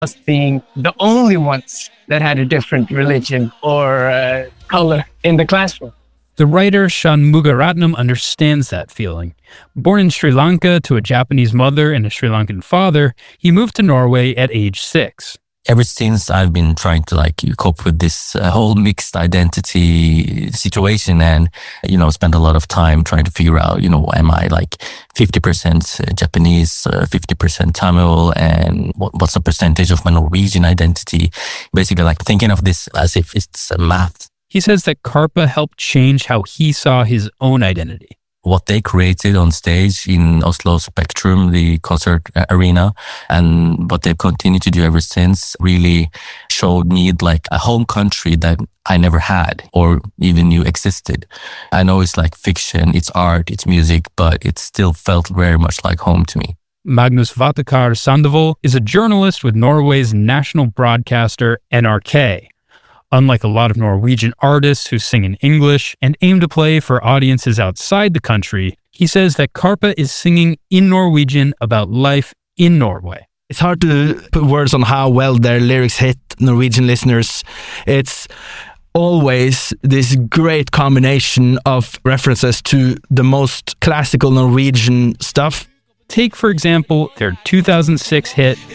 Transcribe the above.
us being the only ones that had a different religion or color in the classroom. The writer Shanmugaratnam understands that feeling. Born in Sri Lanka to a Japanese mother and a Sri Lankan father, he moved to Norway at age 6. Ever since, I've been trying to cope with this whole mixed identity situation and, spend a lot of time trying to figure out, am I 50% Japanese, 50% Tamil, and what's the percentage of my Norwegian identity? Basically, thinking of this as if it's a math. He says that Karpa helped change how he saw his own identity. What they created on stage in Oslo Spectrum, the concert arena, and what they've continued to do ever since really showed me a home country that I never had or even knew existed. I know it's fiction, it's art, it's music, but it still felt very much like home to me. Magnus Vatakar Sandoval is a journalist with Norway's national broadcaster NRK. Unlike a lot of Norwegian artists who sing in English and aim to play for audiences outside the country, he says that Karpa is singing in Norwegian about life in Norway. It's hard to put words on how well their lyrics hit Norwegian listeners. It's always this great combination of references to the most classical Norwegian stuff. Take, for example, their 2006 hit,